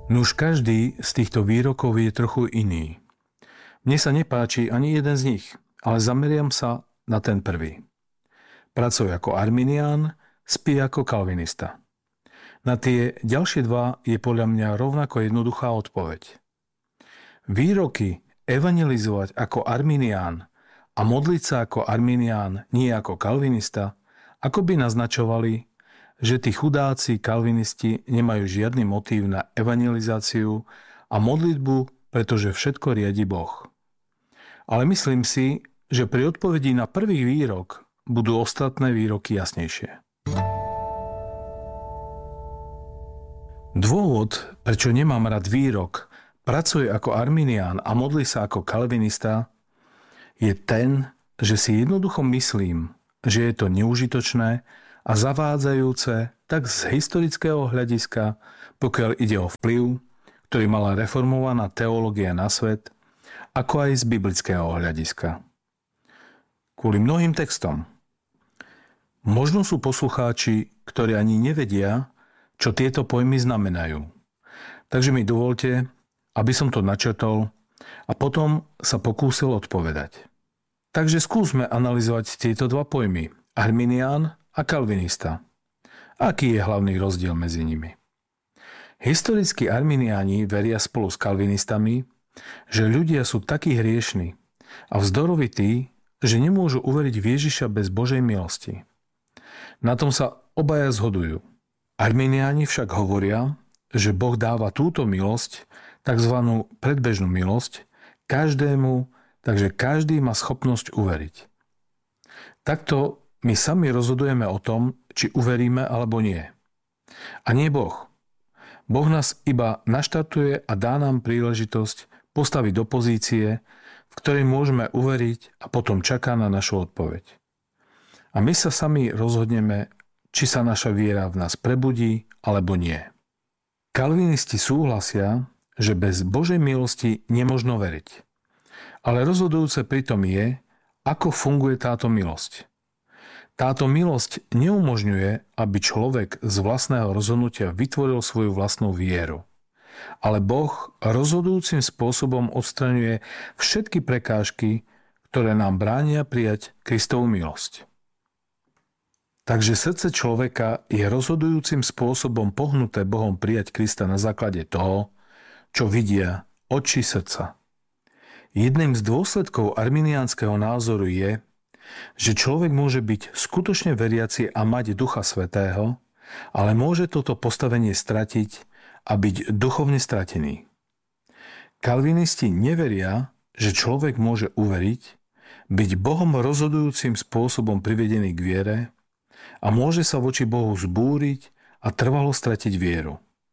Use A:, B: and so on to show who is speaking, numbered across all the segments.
A: Nuž každý z týchto výrokov je trochu iný. Mne sa nepáči ani jeden z nich, ale zameriam sa na ten prvý. Pracuj ako arminián, spí ako kalvinista. Na tie ďalšie dva je podľa mňa rovnako jednoduchá odpoveď. Výroky evangelizovať ako arminián a modliť sa ako arminián, nie ako kalvinista, ako by naznačovali, že tí chudáci kalvinisti nemajú žiadny motív na evangelizáciu a modlitbu, pretože všetko riadi Boh. Ale myslím si, že pri odpovedi na prvý výrok budú ostatné výroky jasnejšie. Dôvod, prečo nemám rád výrok pracuj ako arminián a modli sa ako kalvinista, je ten, že si jednoducho myslím, že je to neužitočné a zavádzajúce tak z historického hľadiska, pokiaľ ide o vplyv, ktorý mala reformovaná teológia na svet, ako aj z biblického hľadiska. Kvôli mnohým textom. Možno sú poslucháči, ktorí ani nevedia, čo tieto pojmy znamenajú. Takže mi dovolte, aby som to načrtol a potom sa pokúsil odpovedať. Takže skúsme analyzovať tieto dva pojmy, arminián a kalvinista. Aký je hlavný rozdiel medzi nimi? Historickí arminiáni veria spolu s kalvinistami, že ľudia sú takí hriešni a vzdorovití, že nemôžu uveriť v Ježiša bez Božej milosti. Na tom sa obaja zhodujú. Arminiáni však hovoria, že Boh dáva túto milosť, tzv. Predbežnú milosť, každému, takže každý má schopnosť uveriť. Takto my sami rozhodujeme o tom, či uveríme alebo nie. A nie Boh. Boh nás iba naštartuje a dá nám príležitosť postaviť do pozície, v ktorej môžeme uveriť a potom čaká na našu odpoveď. A my sa sami rozhodneme, či sa naša viera v nás prebudí alebo nie. Kalvinisti súhlasia, že bez Božej milosti nemožno veriť. Ale rozhodujúce pritom je, ako funguje táto milosť. Táto milosť neumožňuje, aby človek z vlastného rozhodnutia vytvoril svoju vlastnú vieru. Ale Boh rozhodujúcim spôsobom odstraňuje všetky prekážky, ktoré nám bránia prijať Kristovu milosť. Takže srdce človeka je rozhodujúcim spôsobom pohnuté Bohom prijať Krista na základe toho, čo vidia oči srdca. Jedným z dôsledkov arminiánskeho názoru je, že človek môže byť skutočne veriaci a mať Ducha Svätého, ale môže toto postavenie stratiť a byť duchovne stratený. Kalvinisti neveria, že človek môže uveriť, byť Bohom rozhodujúcim spôsobom privedený k viere a môže sa voči Bohu zbúriť a trvalo stratiť vieru.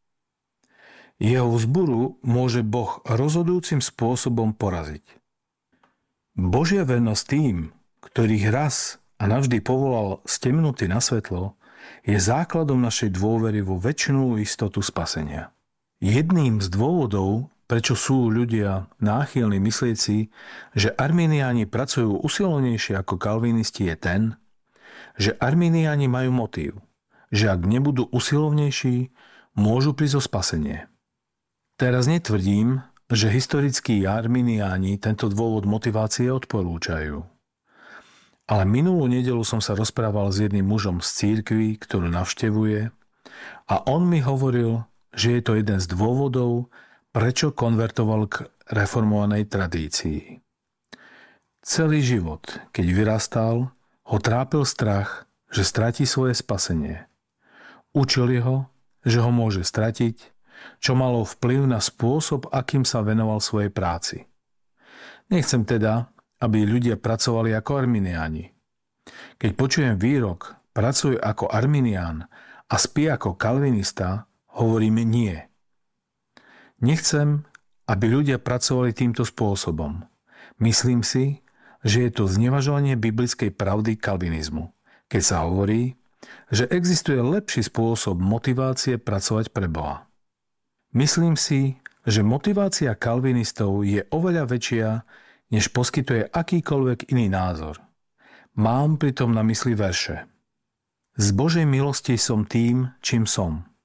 A: Jeho vzburu môže Boh rozhodujúcim spôsobom poraziť. Božia vernosť tým, ktorých raz a navždy povolal z temnoty na svetlo, je základom našej dôvery vo večnú istotu spasenia. Jedným z dôvodov, prečo sú ľudia náchylní myslieť si, že arminiáni pracujú usilovnejšie ako kalvinisti, je ten, že arminiáni majú motív, že ak nebudú usilovnejší, môžu prísť o spasenie. Teraz netvrdím, že historickí arminiáni tento dôvod motivácie odporúčajú. Ale minulú nedeľu som sa rozprával s jedným mužom z cirkvi, ktorú navštevuje, a on mi hovoril, že je to jeden z dôvodov, prečo konvertoval k reformovanej tradícii. Celý život, keď vyrastal, ho trápil strach, že stratí svoje spasenie. Učili ho, že ho môže stratiť, čo malo vplyv na spôsob, akým sa venoval svojej práci. Nechcem teda, aby ľudia pracovali ako arminiáni. Keď počujem výrok pracuj ako arminián a spí ako kalvinista, hovorím nie. Nechcem, aby ľudia pracovali týmto spôsobom. Myslím si, že je to znevažovanie biblickej pravdy kalvinizmu, keď sa hovorí, že existuje lepší spôsob motivácie pracovať pre Boha. Myslím si, že motivácia kalvinistov je oveľa väčšia, než poskytuje akýkoľvek iný názor. Mám pritom na mysli verše. Z Božej milosti som tým, čím som.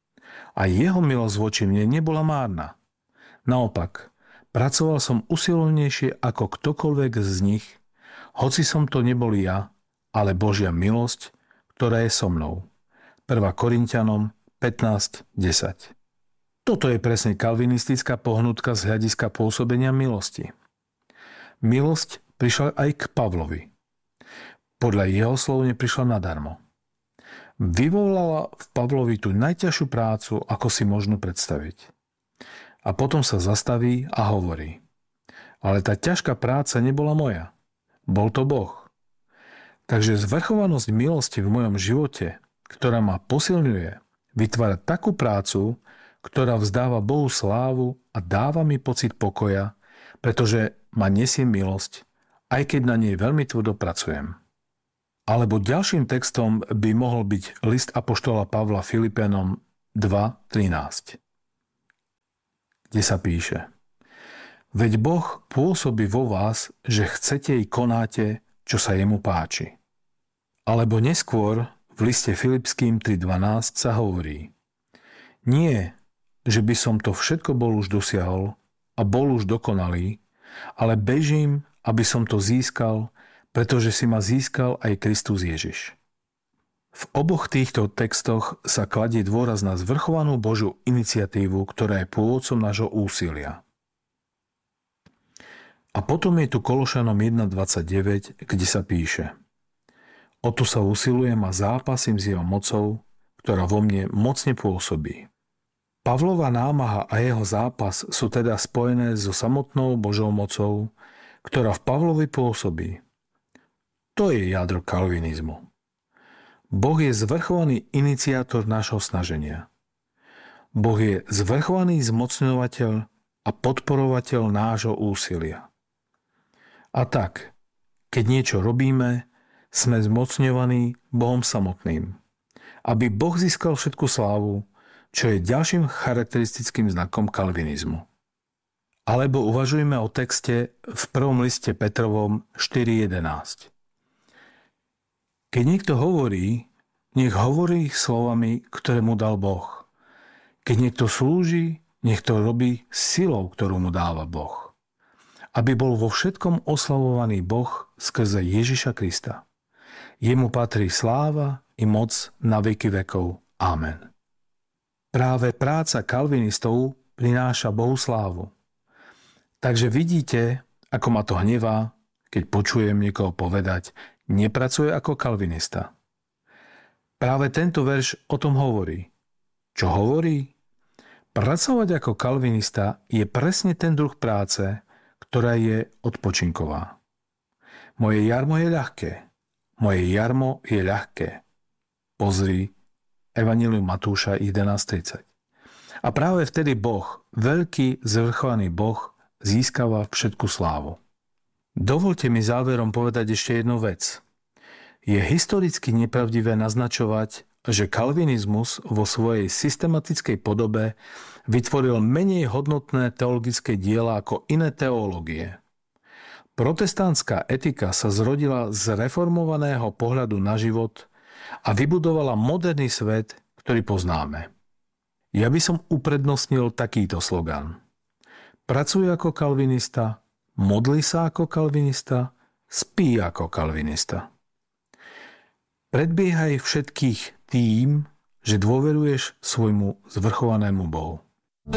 A: A jeho milosť voči mne nebola márna. Naopak, pracoval som usilovnejšie ako ktokoľvek z nich, hoci som to nebol ja, ale Božia milosť, ktorá je so mnou. 1. Korinťanom 15:10. Toto je presne kalvinistická pohnutka z hľadiska pôsobenia milosti. Milosť prišla aj k Pavlovi. Podľa jeho slov neprišla nadarmo. Vyvolala v Pavlovi tú najťažšiu prácu, ako si možno predstaviť. A potom sa zastaví a hovorí: ale tá ťažká práca nebola moja. Bol to Boh. Takže zvrchovanosť milosti v mojom živote, ktorá ma posilňuje, vytvára takú prácu, ktorá vzdáva Bohu slávu a dáva mi pocit pokoja, pretože ma nesie milosť, aj keď na nej veľmi tvrdo pracujem. Alebo ďalším textom by mohol byť list apoštola Pavla Filipenom 2:13, kde sa píše: veď Boh pôsobí vo vás, že chcete i konáte, čo sa jemu páči. Alebo neskôr v liste Filipským 3:12 sa hovorí: nie, že by som to všetko bol už dosiahol a bol už dokonalý, ale bežím, aby som to získal, pretože si ma získal aj Kristus Ježiš. V oboch týchto textoch sa kladie dôraz na zvrchovanú Božiu iniciatívu, ktorá je pôvodcom nášho úsilia. A potom je tu Kološanom 1:29, kde sa píše: o to sa usilujem a zápasím s jeho mocou, ktorá vo mne mocne pôsobí. Pavlova námaha a jeho zápas sú teda spojené so samotnou Božou mocou, ktorá v Pavlovi pôsobí. To je jadro kalvinizmu. Boh je zvrchovaný iniciátor nášho snaženia. Boh je zvrchovaný zmocňovateľ a podporovateľ nášho úsilia. A tak, keď niečo robíme, sme zmocňovaní Bohom samotným, aby Boh získal všetku slávu, čo je ďalším charakteristickým znakom kalvinizmu. Alebo uvažujme o texte v prvom liste Petrovom 4:11. Keď niekto hovorí, nech hovorí slovami, ktoré mu dal Boh. Keď niekto slúži, nech to robí silou, ktorú mu dáva Boh. Aby bol vo všetkom oslavovaný Boh skrze Ježiša Krista. Jemu patrí sláva i moc na veky vekov. Amen. Práve práca kalvinistov prináša Bohu slávu. Takže vidíte, ako ma to hnevá, keď počujem niekoho povedať: nepracuje ako kalvinista. Práve tento verš o tom hovorí. Čo hovorí? Pracovať ako kalvinista je presne ten druh práce, ktorá je odpočinková. Moje jarmo je ľahké. Moje jarmo je ľahké. Pozri Evanjelium Matúša 11:30. A práve vtedy Boh, veľký zvrchovaný Boh, získava všetku slávu. Dovoľte mi záverom povedať ešte jednu vec. Je historicky nepravdivé naznačovať, že kalvinizmus vo svojej systematickej podobe vytvoril menej hodnotné teologické diela ako iné teológie. Protestantská etika sa zrodila z reformovaného pohľadu na život a vybudovala moderný svet, ktorý poznáme. Ja by som uprednostnil takýto slogan: pracuj ako kalvinista, modli sa ako kalvinista, spí ako kalvinista. Predbiehaj všetkých tým, že dôveruješ svojmu zvrchovanému Bohu.